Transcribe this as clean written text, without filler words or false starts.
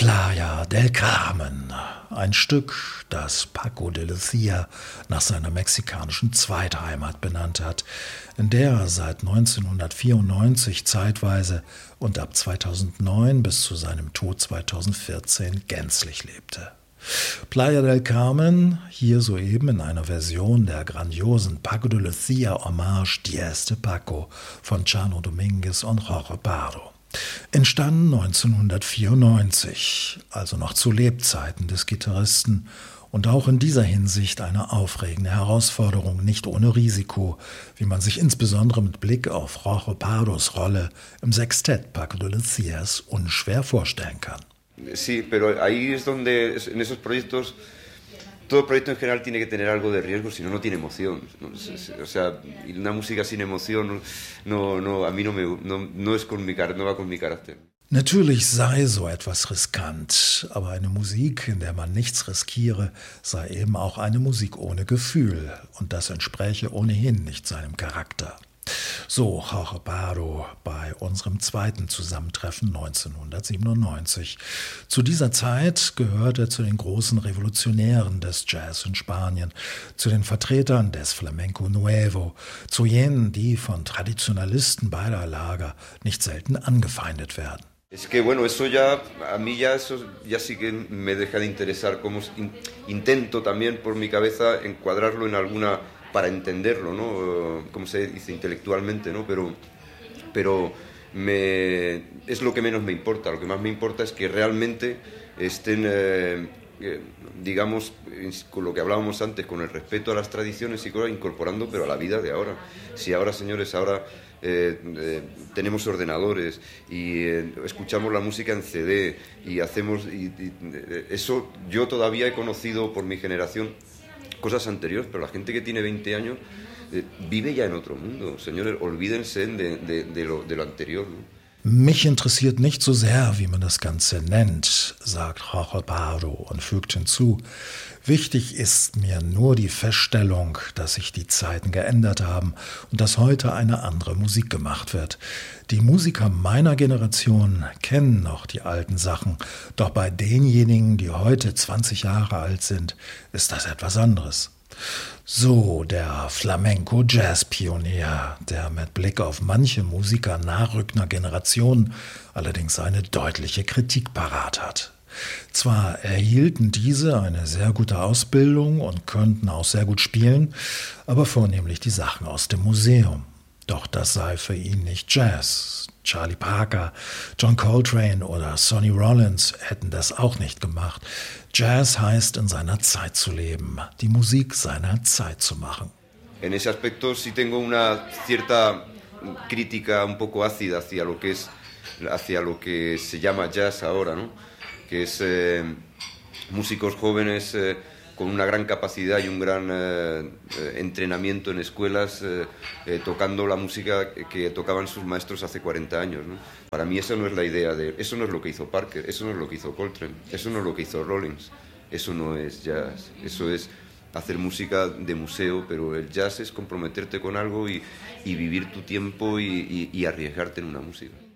Playa del Carmen, ein Stück, das Paco de Lucía nach seiner mexikanischen Zweitheimat benannt hat, in der er seit 1994 zeitweise und ab 2009 bis zu seinem Tod 2014 gänzlich lebte. Playa del Carmen, hier soeben in einer Version der grandiosen Paco de Lucía Hommage Diez de Paco von Chano Dominguez und Jorge Pardo. Entstanden 1994, also noch zu Lebzeiten des Gitarristen, und auch in dieser Hinsicht eine aufregende Herausforderung, nicht ohne Risiko, wie man sich insbesondere mit Blick auf Jorge Pardos Rolle im Sextett Paco de Lucías unschwer vorstellen kann. Sí, pero ahí es donde, en esos proyectos, todo proyecto en general tiene que tener algo de riesgo, si no, no tiene emoción. O sea, una música sin emoción, a mí no es con no va con mi carácter. Natürlich sei so etwas riskant, aber eine Musik, in der man nichts riskiere, sei eben auch eine Musik ohne Gefühl, und das entspräche ohnehin nicht seinem Charakter. So Jorge Pardo bei unserem zweiten Zusammentreffen 1997. Zu dieser Zeit gehört er zu den großen Revolutionären des Jazz in Spanien, zu den Vertretern des Flamenco Nuevo, zu jenen, die von Traditionalisten beider Lager nicht selten angefeindet werden. Es que bueno, eso ya, a mí ya eso ya sí que me deja de interesar, como intento también por mi cabeza encuadrarlo en alguna, para entenderlo, ¿no? Como se dice intelectualmente, ¿no? Pero es lo que menos me importa. Lo que más me importa es que realmente estén, digamos, con lo que hablábamos antes, con el respeto a las tradiciones y cosas, incorporando, pero a la vida de ahora. Si ahora, señores, tenemos ordenadores y escuchamos la música en CD y hacemos... eso yo todavía he conocido por mi generación cosas anteriores, pero la gente que tiene 20 años vive ya en otro mundo. Señores, olvídense de lo anterior, ¿no? Mich interessiert nicht so sehr, wie man das Ganze nennt, sagt Jorge Pardo und fügt hinzu, wichtig ist mir nur die Feststellung, dass sich die Zeiten geändert haben und dass heute eine andere Musik gemacht wird. Die Musiker meiner Generation kennen noch die alten Sachen, doch bei denjenigen, die heute 20 Jahre alt sind, ist das etwas anderes. So der Flamenco-Jazz-Pionier, der mit Blick auf manche Musiker nachrückender Generationen allerdings eine deutliche Kritik parat hat. Zwar erhielten diese eine sehr gute Ausbildung und könnten auch sehr gut spielen, aber vornehmlich die Sachen aus dem Museum. Doch das sei für ihn nicht Jazz. Charlie Parker, John Coltrane oder Sonny Rollins hätten das auch nicht gemacht. Jazz heißt, in seiner Zeit zu leben, die Musik seiner Zeit zu machen. En ese aspecto sí tengo una cierta crítica un poco ácida hacia lo que se llama jazz ahora, ¿no? Que es músicos jóvenes con una gran capacidad y un gran entrenamiento en escuelas, tocando la música que tocaban sus maestros hace 40 años, ¿no? Para mí esa no es la idea eso no es lo que hizo Parker, eso no es lo que hizo Coltrane, eso no es lo que hizo Rollins, eso no es jazz, eso es hacer música de museo, pero el jazz es comprometerte con algo y vivir tu tiempo y arriesgarte en una música.